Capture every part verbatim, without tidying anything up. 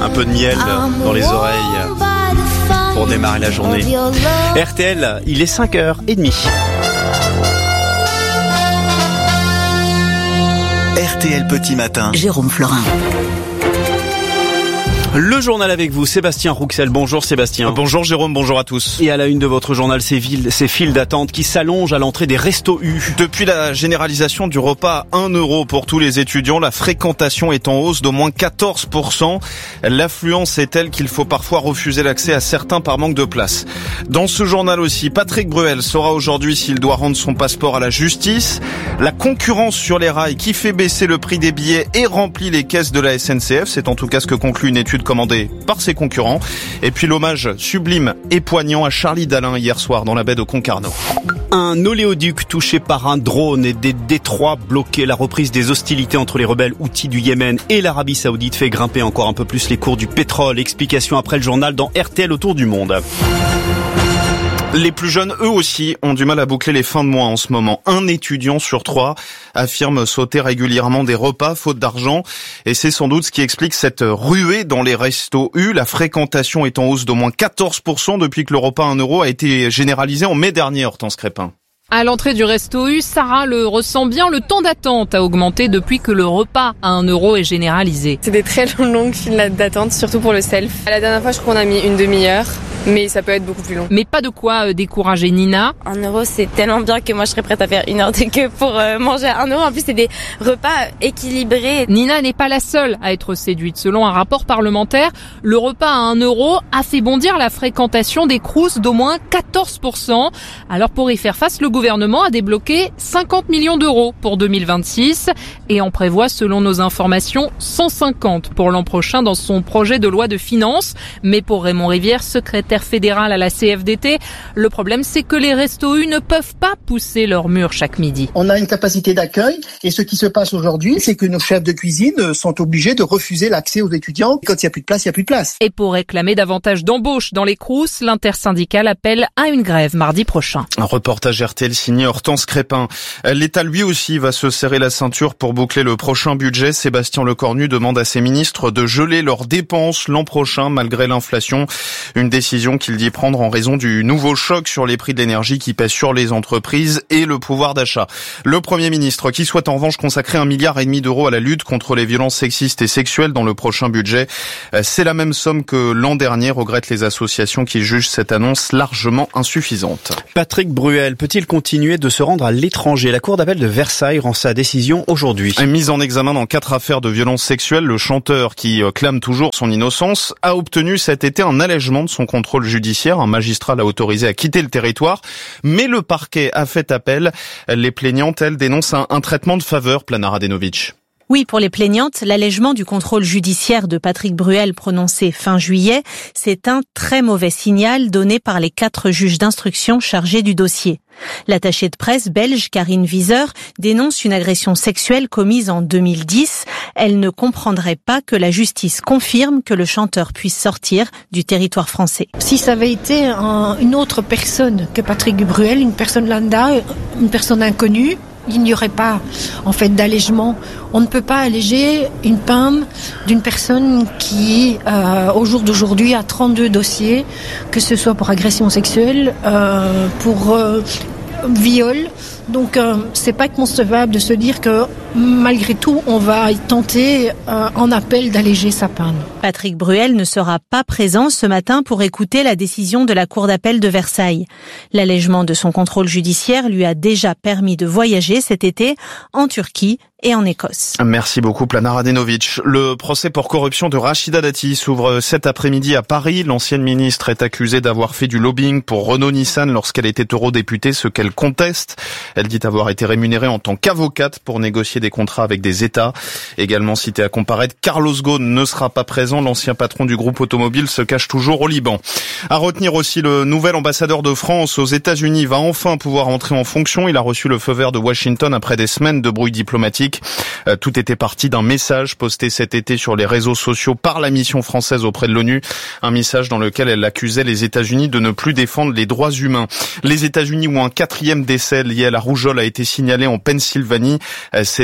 Un peu de miel dans les oreilles pour démarrer la journée. R T L, il est cinq heures trente. R T L Petit Matin. Jérôme Florin. Le journal avec vous, Sébastien Rouxel. Bonjour Sébastien. Bonjour Jérôme, bonjour à tous. Et à la une de votre journal, ces, villes, ces files d'attente qui s'allongent à l'entrée des restos U. Depuis la généralisation du repas à un euro pour tous les étudiants, la fréquentation est en hausse d'au moins quatorze pour cent. L'affluence est telle qu'il faut parfois refuser l'accès à certains par manque de place. Dans ce journal aussi, Patrick Bruel saura aujourd'hui s'il doit rendre son passeport à la justice. La concurrence sur les rails qui fait baisser le prix des billets et remplit les caisses de la S N C F. C'est en tout cas ce que conclut une étude commandé par ses concurrents. Et puis l'hommage sublime et poignant à Charlie Dalin hier soir dans la baie de Concarneau. Un oléoduc touché par un drone et des détroits bloqués. La reprise des hostilités entre les rebelles houthis du Yémen et l'Arabie Saoudite fait grimper encore un peu plus les cours du pétrole. Explication après le journal dans R T L autour du monde. Les plus jeunes, eux aussi, ont du mal à boucler les fins de mois en ce moment. Un étudiant sur trois affirme sauter régulièrement des repas faute d'argent. Et c'est sans doute ce qui explique cette ruée dans les restos U. La fréquentation est en hausse d'au moins quatorze pour cent depuis que le repas à un euro a été généralisé en mai dernier, Hortense Crépin. À l'entrée du resto U, Sarah le ressent bien, le temps d'attente a augmenté depuis que le repas à un euro est généralisé. C'est des très longues files d'attente, surtout pour le self. La dernière fois, je crois qu'on a mis une demi-heure, mais ça peut être beaucoup plus long. Mais pas de quoi décourager Nina. Un euro, c'est tellement bien que moi, je serais prête à faire une heure de queue pour manger un euro. En plus, c'est des repas équilibrés. Nina n'est pas la seule à être séduite. Selon un rapport parlementaire, le repas à un euro a fait bondir la fréquentation des crous d'au moins quatorze pour cent. Alors pour y faire face, le gouvernement a débloqué cinquante millions d'euros pour deux mille vingt-six et en prévoit, selon nos informations, cent cinquante pour l'an prochain dans son projet de loi de finances. Mais pour Raymond Rivière, secrétaire fédéral à la C F D T, le problème c'est que les restos U ne peuvent pas pousser leurs murs chaque midi. On a une capacité d'accueil et ce qui se passe aujourd'hui, c'est que nos chefs de cuisine sont obligés de refuser l'accès aux étudiants. Quand il n'y a plus de place, il n'y a plus de place. Et pour réclamer davantage d'embauches dans les crous, l'intersyndicale appelle à une grève mardi prochain. Un reportage R T L signé Hortense Crépin. L'État lui aussi va se serrer la ceinture pour boucler le prochain budget. Sébastien Lecornu demande à ses ministres de geler leurs dépenses l'an prochain malgré l'inflation. Une décision qu'il dit prendre en raison du nouveau choc sur les prix de l'énergie qui pèse sur les entreprises et le pouvoir d'achat. Le Premier ministre qui souhaite en revanche consacrer un milliard et demi d'euros à la lutte contre les violences sexistes et sexuelles dans le prochain budget. C'est la même somme que l'an dernier, regrettent les associations qui jugent cette annonce largement insuffisante. Patrick Bruel peut-il continuer de se rendre à l'étranger? La cour d'appel de Versailles rend sa décision aujourd'hui. Mise en examen dans quatre affaires de violences sexuelles, le chanteur qui clame toujours son innocence a obtenu cet été un allègement de son contrôle judiciaire. Un magistrat l'a autorisé à quitter le territoire, mais le parquet a fait appel. Les plaignantes, elles, dénoncent un, un traitement de faveur, Plana Radenovic. Oui, pour les plaignantes, l'allègement du contrôle judiciaire de Patrick Bruel prononcé fin juillet, c'est un très mauvais signal donné par les quatre juges d'instruction chargés du dossier. L'attachée de presse belge Karine Wieser dénonce une agression sexuelle commise en deux mille dix. Elle ne comprendrait pas que la justice confirme que le chanteur puisse sortir du territoire français. Si ça avait été un, une autre personne que Patrick Bruel, une personne lambda, une personne inconnue, il n'y aurait pas en fait d'allègement. On ne peut pas alléger une peine d'une personne qui, euh, au jour d'aujourd'hui, a trente-deux dossiers, que ce soit pour agression sexuelle, euh, pour euh, viol. Donc euh, c'est pas concevable de se dire que malgré tout on va tenter euh, en appel d'alléger sa peine. Patrick Bruel ne sera pas présent ce matin pour écouter la décision de la cour d'appel de Versailles. L'allègement de son contrôle judiciaire lui a déjà permis de voyager cet été en Turquie et en Écosse. Merci beaucoup Plana Radenovic. Le procès pour corruption de Rachida Dati s'ouvre cet après-midi à Paris. L'ancienne ministre est accusée d'avoir fait du lobbying pour Renault-Nissan lorsqu'elle était eurodéputée, ce qu'elle conteste. Elle dit avoir été rémunérée en tant qu'avocate pour négocier des contrats avec des États. Également cité à comparaître, Carlos Ghosn ne sera pas présent. L'ancien patron du groupe automobile se cache toujours au Liban. À retenir aussi, le nouvel ambassadeur de France aux États-Unis va enfin pouvoir entrer en fonction. Il a reçu le feu vert de Washington après des semaines de brouille diplomatique. Euh, tout était parti d'un message posté cet été sur les réseaux sociaux par la mission française auprès de l'ONU. Un message dans lequel elle accusait les États-Unis de ne plus défendre les droits humains. Les États-Unis où un quatrième décès lié à la rougeole a été signalé en Pennsylvanie. Euh, c'est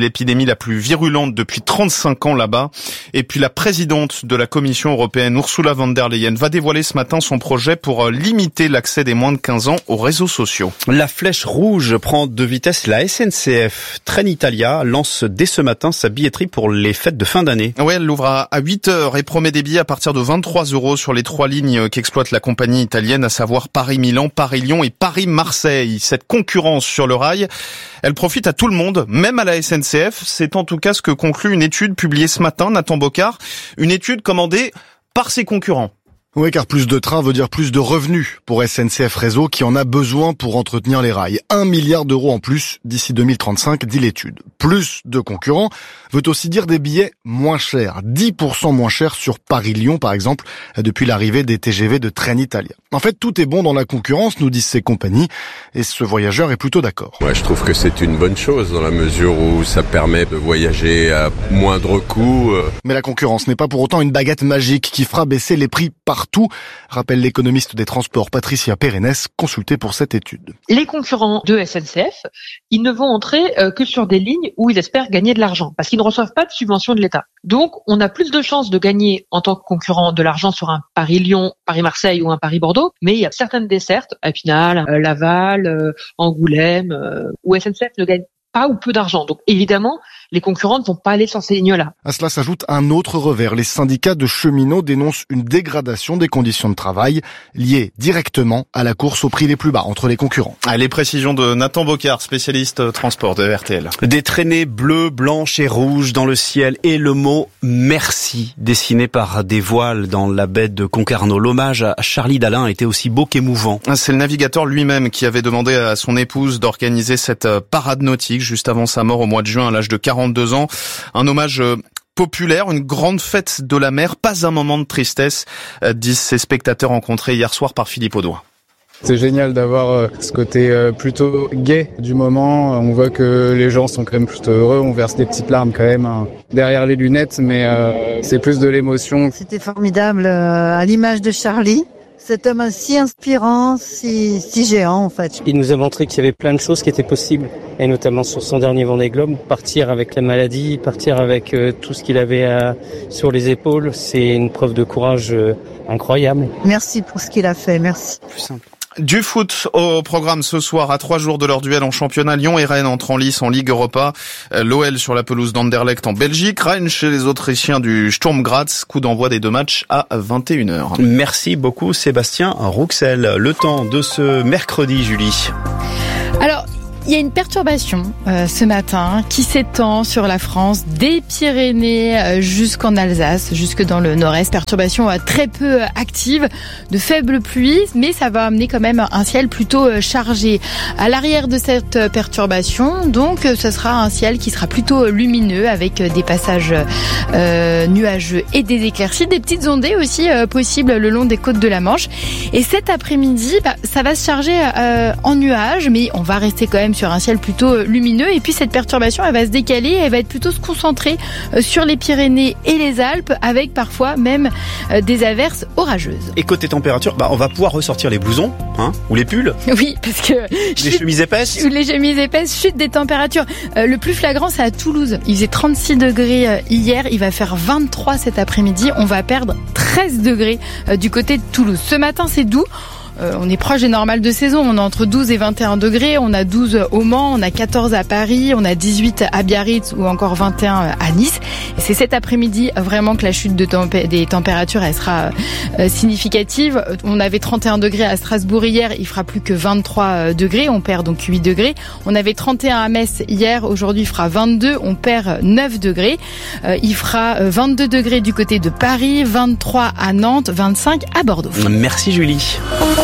l'épidémie la plus virulente depuis trente-cinq ans là-bas. Et puis la présidente de la Commission européenne, Ursula von der Leyen, va dévoiler ce matin son projet pour limiter l'accès des moins de quinze ans aux réseaux sociaux. La flèche rouge prend de vitesse. La S N C F. Trenitalia lance dès ce matin sa billetterie pour les fêtes de fin d'année. Oui, elle l'ouvre à huit heures et promet des billets à partir de vingt-trois euros sur les trois lignes qu'exploite la compagnie italienne, à savoir Paris-Milan, Paris-Lyon et Paris-Marseille. Cette concurrence sur le rail, elle profite à tout le monde, même à la S N C F. C'est en tout cas ce que conclut une étude publiée ce matin, Nathan Bocard, une étude commandée par ses concurrents. Oui, car plus de trains veut dire plus de revenus pour S N C F Réseau qui en a besoin pour entretenir les rails. Un milliard d'euros en plus d'ici deux mille trente-cinq, dit l'étude. Plus de concurrents veut aussi dire des billets moins chers. dix pour cent moins chers sur Paris-Lyon, par exemple, depuis l'arrivée des T G V de Trenitalia. En fait, tout est bon dans la concurrence, nous disent ces compagnies, et ce voyageur est plutôt d'accord. Moi, je trouve que c'est une bonne chose dans la mesure où ça permet de voyager à moindre coût. Mais la concurrence n'est pas pour autant une baguette magique qui fera baisser les prix partout, rappelle l'économiste des transports Patricia Pérennes, consultée pour cette étude. Les concurrents de S N C F, ils ne vont entrer euh, que sur des lignes où ils espèrent gagner de l'argent, parce qu'ils ne reçoivent pas de subvention de l'État. Donc, on a plus de chances de gagner en tant que concurrent de l'argent sur un Paris-Lyon, Paris-Marseille ou un Paris-Bordeaux, mais il y a certaines dessertes, Épinal, euh, Laval, euh, Angoulême, euh, où S N C F ne gagne pas ou peu d'argent. Donc, évidemment, les concurrents ne vont pas aller sur ces lignes-là. À cela s'ajoute un autre revers. Les syndicats de cheminots dénoncent une dégradation des conditions de travail liée directement à la course aux prix les plus bas entre les concurrents. Ah, les précisions de Nathan Bocard, spécialiste transport de R T L. Des traînées bleues, blanches et rouges dans le ciel et le mot merci dessiné par des voiles dans la baie de Concarneau. L'hommage à Charlie Dalin était aussi beau qu'émouvant. C'est le navigateur lui-même qui avait demandé à son épouse d'organiser cette parade nautique juste avant sa mort au mois de juin à l'âge de quarante-deux ans. Un hommage populaire, une grande fête de la mer, pas un moment de tristesse, disent ces spectateurs rencontrés hier soir par Philippe Audouin. C'est génial d'avoir ce côté plutôt gai du moment. On voit que les gens sont quand même plutôt heureux. On verse des petites larmes quand même hein, derrière les lunettes, mais euh, c'est plus de l'émotion. C'était formidable, euh, à l'image de Charlie. Cet homme si inspirant, si, si géant en fait. Il nous a montré qu'il y avait plein de choses qui étaient possibles, et notamment sur son dernier Vendée Globe, partir avec la maladie, partir avec euh, tout ce qu'il avait à, sur les épaules, c'est une preuve de courage euh, incroyable. Merci pour ce qu'il a fait, merci. Plus simple. Du foot au programme ce soir, à trois jours de leur duel en championnat. Lyon et Rennes entrent en lice en Ligue Europa. L'O L sur la pelouse d'Anderlecht en Belgique. Rennes chez les Autrichiens du Sturm Graz. Coup d'envoi des deux matchs à vingt et une heures. Merci beaucoup Sébastien Rouxel. Le temps de ce mercredi, Julie. Alors, il y a une perturbation euh, ce matin qui s'étend sur la France, des Pyrénées euh, jusqu'en Alsace, jusque dans le nord-est. Perturbation euh, très peu active, de faibles pluies, mais ça va amener quand même un ciel plutôt euh, chargé. À l'arrière de cette euh, perturbation, donc, euh, ce sera un ciel qui sera plutôt lumineux avec euh, des passages euh, nuageux et des éclaircies, des petites ondées aussi euh, possibles le long des côtes de la Manche. Et cet après-midi, bah, ça va se charger euh, en nuages, mais on va rester quand même sur un ciel plutôt lumineux. Et puis cette perturbation, elle va se décaler, elle va être plutôt se concentrer sur les Pyrénées et les Alpes, avec parfois même des averses orageuses. Et côté température, bah on va pouvoir ressortir les blousons, hein, ou les pulls. Oui, parce que les chute, chemises épaisses. Les chemises épaisses, chute des températures. Euh, le plus flagrant, c'est à Toulouse. Il faisait trente-six degrés hier, il va faire vingt-trois cet après-midi. On va perdre treize degrés euh, du côté de Toulouse. Ce matin, c'est doux. Euh, on est proche des normales de saison, on est entre douze et vingt et un degrés, on a douze au Mans, on a quatorze à Paris, on a dix-huit à Biarritz ou encore vingt et un à Nice. Et c'est cet après-midi vraiment que la chute de tempé- des températures elle sera euh, significative. On avait trente et un degrés à Strasbourg hier, il fera plus que vingt-trois degrés, on perd donc huit degrés. On avait trente et un à Metz hier, aujourd'hui il fera vingt-deux, on perd neuf degrés. Euh, il fera vingt-deux degrés du côté de Paris, vingt-trois à Nantes, vingt-cinq à Bordeaux. Merci Julie.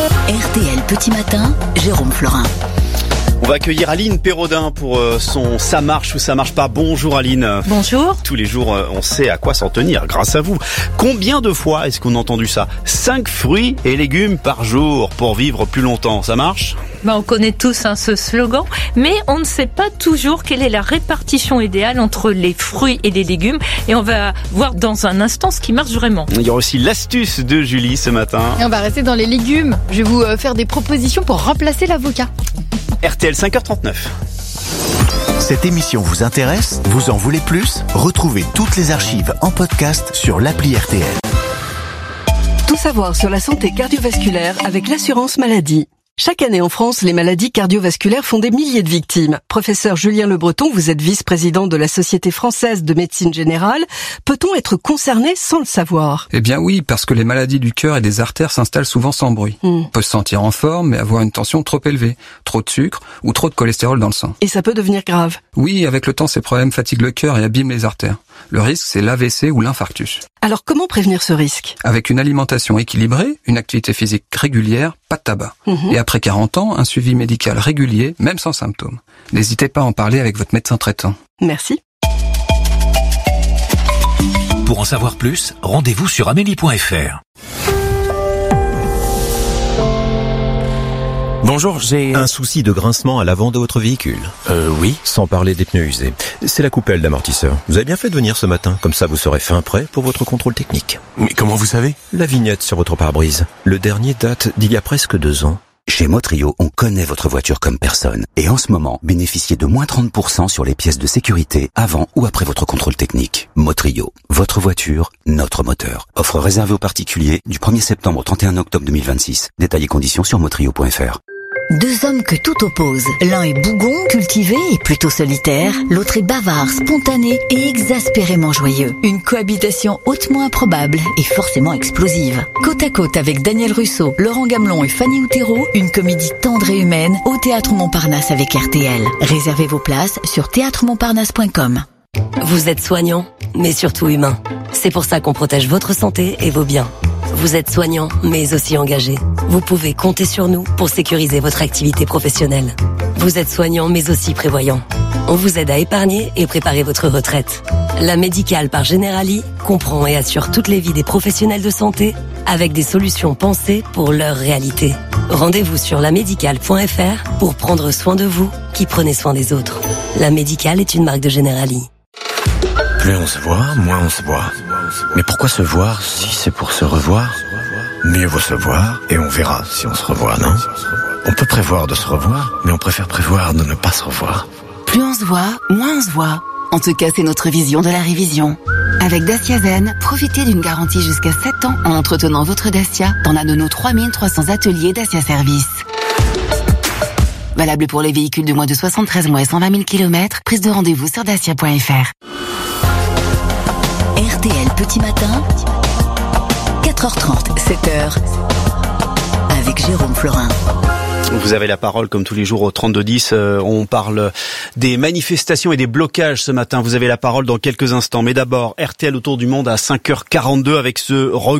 R T L Petit Matin, Jérôme Florin. On va accueillir Aline Pérodin pour son Ça marche ou ça marche pas. Bonjour Aline. Bonjour. Tous les jours, on sait à quoi s'en tenir grâce à vous. Combien de fois est-ce qu'on a entendu ça ? Cinq fruits et légumes par jour pour vivre plus longtemps. Ça marche ? Ben, on connaît tous hein, ce slogan, mais on ne sait pas toujours quelle est la répartition idéale entre les fruits et les légumes. Et on va voir dans un instant ce qui marche vraiment. Il y aura aussi l'astuce de Julie ce matin. Et on va rester dans les légumes. Je vais vous faire des propositions pour remplacer l'avocat. R T L cinq heures trente-neuf. Cette émission vous intéresse ? Vous en voulez plus ? Retrouvez toutes les archives en podcast sur l'appli R T L. Tout savoir sur la santé cardiovasculaire avec l'assurance maladie. Chaque année en France, les maladies cardiovasculaires font des milliers de victimes. Professeur Julien Le Breton, vous êtes vice-président de la Société française de médecine générale. Peut-on être concerné sans le savoir ? Eh bien oui, parce que les maladies du cœur et des artères s'installent souvent sans bruit. Mm. On peut se sentir en forme, mais avoir une tension trop élevée, trop de sucre ou trop de cholestérol dans le sang. Et ça peut devenir grave ? Oui, avec le temps, ces problèmes fatiguent le cœur et abîment les artères. Le risque, c'est l'A V C ou l'infarctus. Alors comment prévenir ce risque ? Avec une alimentation équilibrée, une activité physique régulière, pas de tabac. Mmh. Et après quarante ans, un suivi médical régulier, même sans symptômes. N'hésitez pas à en parler avec votre médecin traitant. Merci. Pour en savoir plus, rendez-vous sur amélie point f r. Bonjour, j'ai un souci de grincement à l'avant de votre véhicule. Euh, oui. Sans parler des pneus usés. C'est la coupelle d'amortisseur. Vous avez bien fait de venir ce matin, comme ça vous serez fin prêt pour votre contrôle technique. Mais comment vous savez ? La vignette sur votre pare-brise. Le dernier date d'il y a presque deux ans. Chez Motrio, on connaît votre voiture comme personne. Et en ce moment, bénéficiez de moins trente pour cent sur les pièces de sécurité avant ou après votre contrôle technique. Motrio, votre voiture, notre moteur. Offre réservée aux particuliers du premier septembre au trente et un octobre deux mille vingt-six. Détails et conditions sur motrio point f r. Deux hommes que tout oppose. L'un est bougon, cultivé et plutôt solitaire. L'autre est bavard, spontané et exaspérément joyeux. Une cohabitation hautement improbable et forcément explosive. Côte à côte avec Daniel Russo, Laurent Gamelon et Fanny Outero, une comédie tendre et humaine au Théâtre Montparnasse avec R T L. Réservez vos places sur théâtre montparnasse point com. Vous êtes soignant, mais surtout humain. C'est pour ça qu'on protège votre santé et vos biens. Vous êtes soignant, mais aussi engagé. Vous pouvez compter sur nous pour sécuriser votre activité professionnelle. Vous êtes soignant, mais aussi prévoyant. On vous aide à épargner et préparer votre retraite. La Médicale par Generali comprend et assure toutes les vies des professionnels de santé avec des solutions pensées pour leur réalité. Rendez-vous sur la médicale point f r pour prendre soin de vous qui prenez soin des autres. La Médicale est une marque de Generali. Plus on se voit, moins on se voit. Mais pourquoi se voir si c'est pour se revoir ? Mieux vaut se voir et on verra si on se revoit, non ? On peut prévoir de se revoir, mais on préfère prévoir de ne pas se revoir. Plus on se voit, moins on se voit. En tout cas, c'est notre vision de la révision. Avec Dacia Zen, profitez d'une garantie jusqu'à sept ans en entretenant votre Dacia dans un de nos trois mille trois cents ateliers Dacia Service. Valable pour les véhicules de moins de soixante-treize mois et cent vingt mille kilomètres. Prise de rendez-vous sur dacia point f r. R T L Petit Matin, quatre heures trente, sept heures, avec Jérôme Florin. Vous avez la parole comme tous les jours au trente-deux dix. Euh, on parle des manifestations et des blocages ce matin. Vous avez la parole dans quelques instants. Mais d'abord, R T L autour du monde à cinq heures quarante-deux avec ce